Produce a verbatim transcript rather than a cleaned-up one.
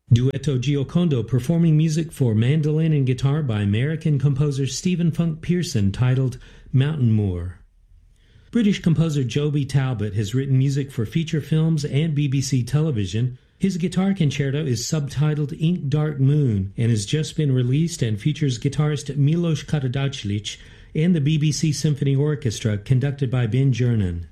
Duetto Giocondo performing music for mandolin and guitar by American composer Stephen Funk Pearson titled Mountain Moor. British composer Joby Talbot has written music for feature films and B B C television. His guitar concerto is subtitled Ink Dark Moon and has just been released and features guitarist Milos Karadzic and the B B C Symphony Orchestra conducted by Ben Jernan.